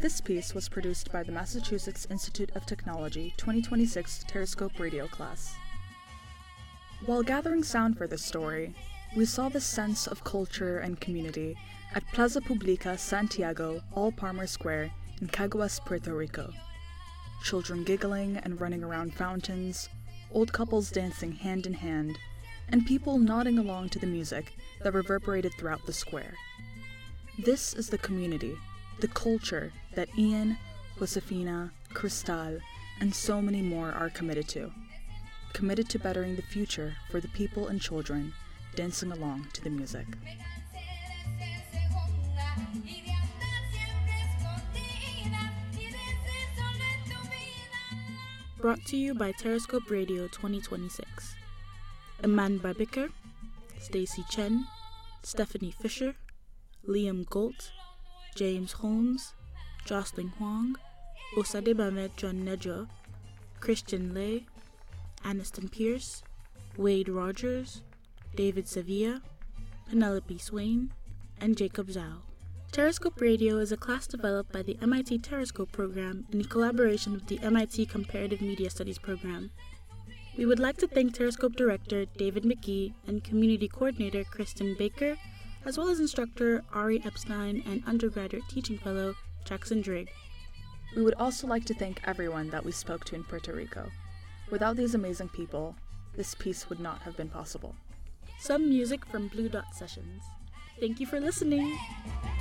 This piece was produced by the Massachusetts Institute of Technology 2026 Terrascope Radio class. While gathering sound for this story, we saw the sense of culture and community at Plaza Publica Santiago All Palmer Square in Caguas, Puerto Rico. Children giggling and running around fountains, old couples dancing hand in hand, and people nodding along to the music that reverberated throughout the square. This is the community, the culture that Ian, Josefina, Cristal, and so many more are committed to bettering the future for the people and children dancing along to the music. Brought to you by Terrascope Radio 2026. Iman Babiker, Stacy Chen, Stephanie Fisher, Liam Golt, James Holmes, Jocelyn Huang, Osadebamet John Nejo, Christian Lay, Aniston Pierce, Wade Rogers, David Sevilla, Penelope Swain, and Jacob Zhao. Terrascope Radio is a class developed by the MIT Terrascope program in collaboration with the MIT Comparative Media Studies program. We would like to thank Terrascope Director David McGee and Community Coordinator Kristen Baker, as well as instructor Ari Epstein and undergraduate teaching fellow Jackson Drigg. We would also like to thank everyone that we spoke to in Puerto Rico. Without these amazing people, this piece would not have been possible. Some music from Blue Dot Sessions. Thank you for listening.